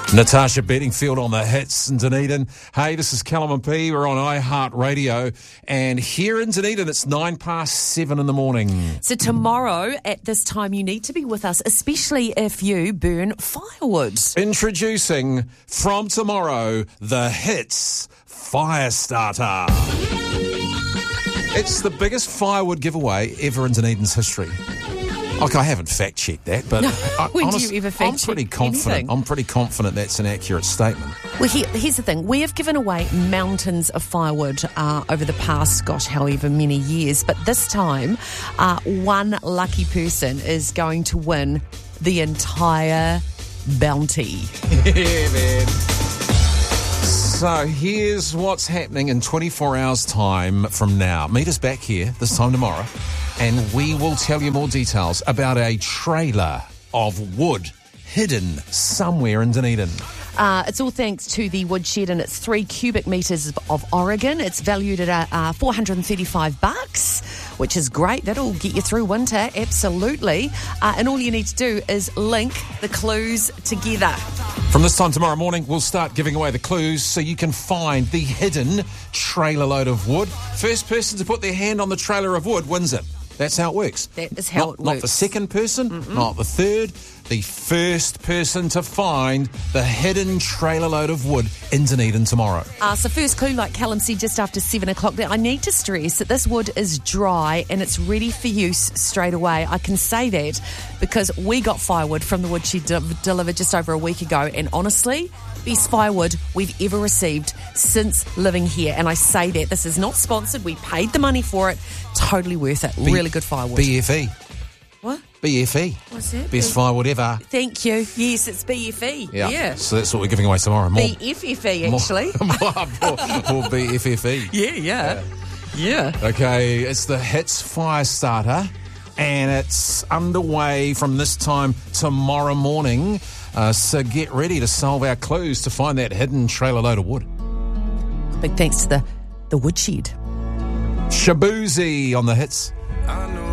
Natasha Bedingfield on the hits in Dunedin. Hey, this is Callum and P. We're on iHeartRadio. And here in Dunedin, it's 7:09 in the morning. So tomorrow at this time, you need to be with us, especially if you burn firewood. Introducing, from tomorrow, the Hits Fire Starter. It's the biggest firewood giveaway ever in Dunedin's history. Like, I haven't fact-checked that, but When do you ever fact-check I'm pretty confident. anything? I'm pretty confident that's an accurate statement. Well, here's the thing. We have given away mountains of firewood over the past, however many years. But this time, one lucky person is going to win the entire bounty. Yeah, man. So here's what's happening in 24 hours' time from now. Meet us back here this time tomorrow, and we will tell you more details about a trailer of wood hidden somewhere in Dunedin. It's all thanks to the woodshed, and it's 3 cubic metres of Oregon. It's valued at $435, which is great. That'll get you through winter, absolutely. And all you need to do is link the clues together. From this time tomorrow morning, we'll start giving away the clues so you can find the hidden trailer load of wood. First person to put their hand on the trailer of wood wins it. That's how it works. That is how it works. Not the second person, not the third. The first person to find the hidden trailer load of wood in Dunedin tomorrow. So first clue, like Callum said, just after 7 o'clock. Now, I need to stress that this wood is dry and it's ready for use straight away. I can say that because we got firewood from the woodshed delivered just over a week ago, and honestly, best firewood we've ever received since living here. And I say that this is not sponsored. We paid the money for it. Totally worth it. Really good firewood. BFE. What? BFE. What's that? Best firewood ever. Thank you. Yes, it's BFE. Yeah. So that's what we're giving away tomorrow. More BFFE, actually. more BFFE. Yeah. Okay, it's the Hits Fire Starter, and it's underway from this time tomorrow morning. So get ready to solve our clues to find that hidden trailer load of wood. Big thanks to the woodshed. Shaboozey on the hits.